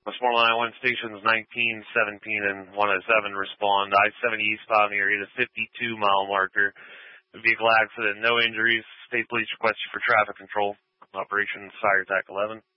Westmoreland I-1 stations 19, 17, and 107 respond. I-70 eastbound in the area to 52-mile marker. Vehicle accident, no injuries. State police request you for traffic control. Operation Fire Attack 11.